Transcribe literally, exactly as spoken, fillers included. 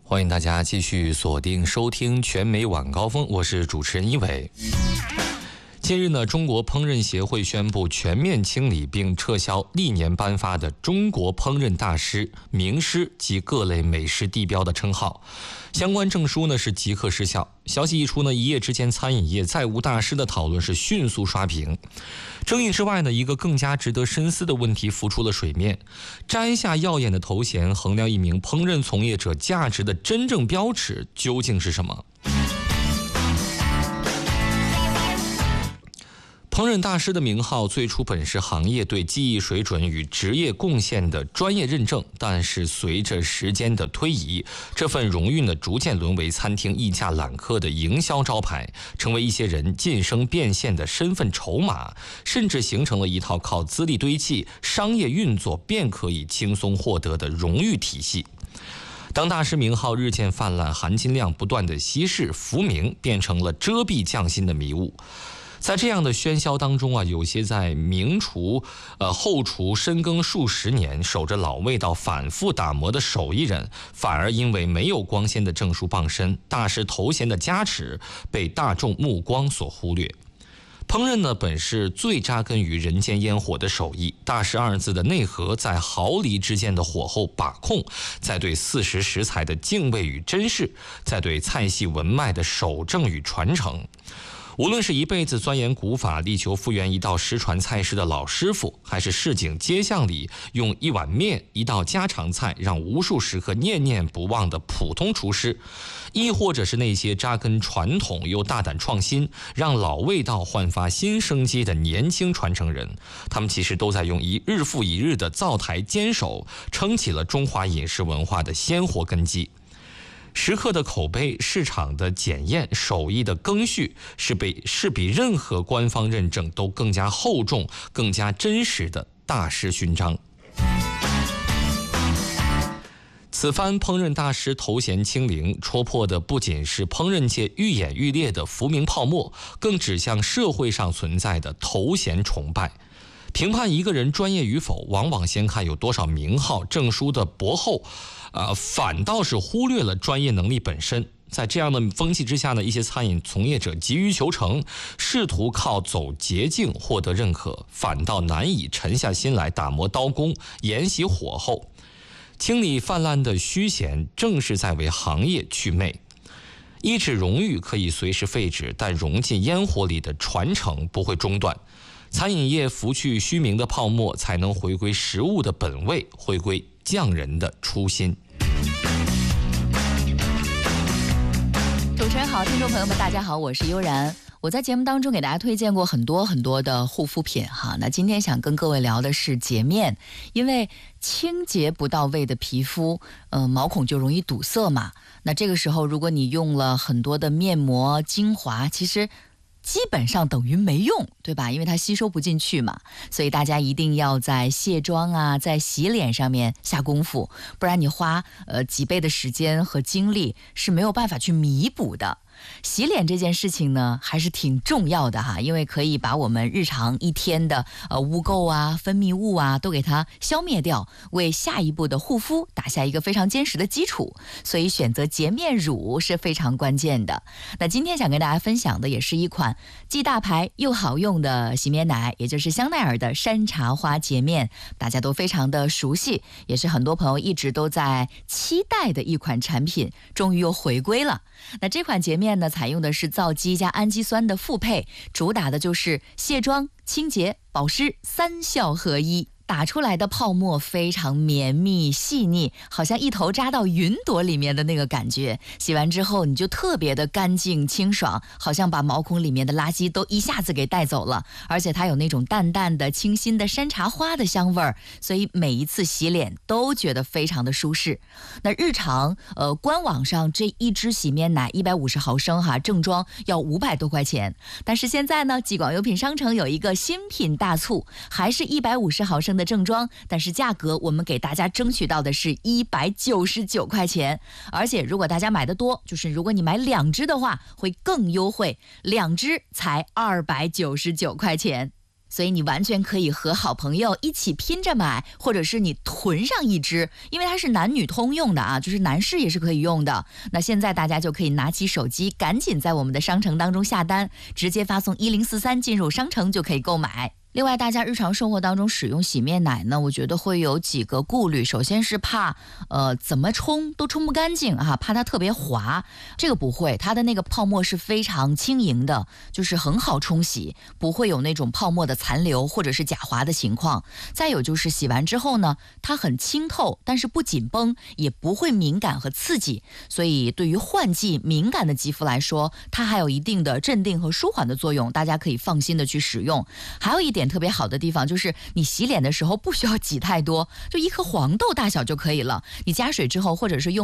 欢迎大家继续锁定收听全美晚高峰，我是主持人一伟。近日呢，中国烹饪协会宣布全面清理并撤销历年颁发的中国烹饪大师、名师及各类美食地标的称号，相关证书呢是即刻失效。消息一出呢，一夜之间餐饮业再无大师的讨论是迅速刷屏。争议之外呢，一个更加值得深思的问题浮出了水面：摘下耀眼的头衔，衡量一名烹饪从业者价值的真正标尺究竟是什么？烹饪大师的名号最初本是行业对技艺水准与职业贡献的专业认证，但是随着时间的推移，这份荣誉呢逐渐沦为餐厅议价揽客的营销招牌，成为一些人晋升变现的身份筹码，甚至形成了一套靠资历堆砌、商业运作便可以轻松获得的荣誉体系。当大师名号日渐泛滥，含金量不断的稀释，浮名变成了遮蔽匠心的迷雾。在这样的喧嚣当中啊，有些在名厨、呃后厨深耕数十年、守着老味道、反复打磨的手艺人，反而因为没有光鲜的证书傍身、大师头衔的加持，被大众目光所忽略。烹饪呢，本是最扎根于人间烟火的手艺，大师二字的内核在毫厘之间的火候把控，在对四时食材的敬畏与珍视，在对菜系文脉的守正与传承。无论是一辈子钻研古法、力求复原一道失传菜式的老师傅，还是市井街巷里用一碗面、一道家常菜让无数食客念念不忘的普通厨师，亦或者是那些扎根传统又大胆创新，让老味道焕发新生机的年轻传承人，他们其实都在用一日复一日的灶台坚守，撑起了中华饮食文化的鲜活根基。食客的口碑、市场的检验、手艺的更续，是被是比任何官方认证都更加厚重、更加真实的大师勋章。此番烹饪大师头衔清零，戳破的不仅是烹饪界愈演愈烈的浮名泡沫，更指向社会上存在的头衔崇拜。评判一个人专业与否，往往先看有多少名号、证书的薄厚，呃，反倒是忽略了专业能力本身。在这样的风气之下呢，一些餐饮从业者急于求成，试图靠走捷径获得认可，反倒难以沉下心来打磨刀工，研习火候。清理泛滥的虚衔，正是在为行业去魅。一纸荣誉可以随时废止，但融进烟火里的传承不会中断。餐饮业拂去虚名的泡沫，才能回归食物的本味，回归匠人的初心。 主持人好，听众朋友们大家好，我是悠然。我在节目当中给大家推荐过很多很多的护肤品哈，那今天想跟各位聊的是洁面，因为清洁不到位的皮肤，呃，毛孔就容易堵塞嘛。那这个时候，如果你用了很多的面膜、精华，其实基本上等于没用，对吧？因为它吸收不进去嘛，所以大家一定要在卸妆啊，在洗脸上面下功夫，不然你花呃几倍的时间和精力是没有办法去弥补的。洗脸这件事情呢，还是挺重要的哈，因为可以把我们日常一天的呃污垢啊、分泌物啊都给它消灭掉，为下一步的护肤打下一个非常坚实的基础。所以选择洁面乳是非常关键的。那今天想跟大家分享的也是一款既大牌又好用的洗面奶，也就是香奈儿的山茶花洁面，大家都非常的熟悉，也是很多朋友一直都在期待的一款产品，终于又回归了。那这款洁面呢，采用的是皂基加氨基酸的复配，主打的就是卸妆、清洁、保湿三效合一。打出来的泡沫非常绵密细腻，好像一头扎到云朵里面的那个感觉。洗完之后你就特别的干净清爽，好像把毛孔里面的垃圾都一下子给带走了。而且它有那种淡淡的清新的山茶花的香味儿，所以每一次洗脸都觉得非常的舒适。那日常呃官网上这一支洗面奶一百五十毫升哈，正装要五百多块钱，但是现在呢，济广优品商城有一个新品大促，还是一百五十毫升的正装，但是价格我们给大家争取到的是一百九十九块钱，而且如果大家买的多，就是如果你买两支的话会更优惠，两支才二百九十九块钱。 所以你完全可以和好朋友一起拼着买，或者是你囤上一支，因为它是男女通用的啊，就是男士也是可以用的。那现在大家就可以拿起手机，赶紧在我们的商城当中下单，直接发送一零四三进入商城就可以购买。另外，大家日常生活当中使用洗面奶呢，我觉得会有几个顾虑。首先是怕，呃，怎么冲都冲不干净啊，怕它特别滑。这个不会，它的那个泡沫是非常轻盈的，就是很好冲洗，不会有那种泡沫的残留或者是假滑的情况。再有就是洗完之后呢，它很清透，但是不紧绷，也不会敏感和刺激。所以对于换季敏感的肌肤来说，它还有一定的镇定和舒缓的作用，大家可以放心的去使用。还有一点特别好的地方就是你洗脸的时候不需要挤太多，就一颗黄豆大小就可以了。你加水之后，或者是用